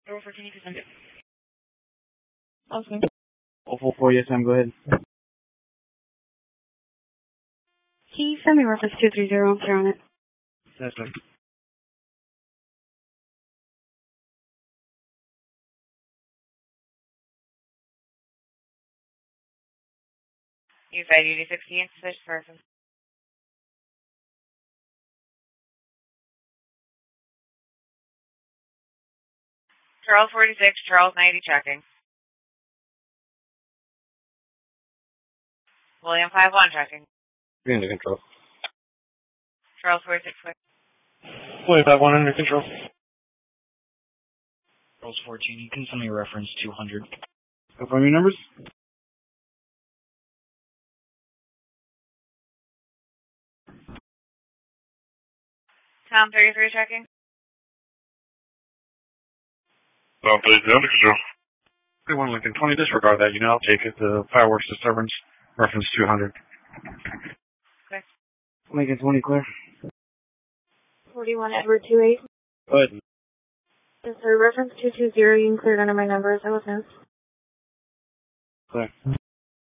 Door 14, you can send it. Okay. 044, yes, ma'am, go ahead. Can you send me reference 230? I'm clear on it. Yes, ma'am. Use ID 16, switch person. Charles 46, Charles 90 checking. William 51 checking. You're under control. Charles 46 quick. William 51 under control. Charles 14, you can send me reference 200. Confirm your numbers? Tom 33 checking. Tom 33 under control. 31 Lincoln 20, disregard that. You know, I'll take it. The fireworks disturbance, reference 200. Okay. Lincoln 20, clear. 41 Edward 28. Go ahead. Yes, sir. Reference 220. You can clear under my number. Is that what it is? Clear.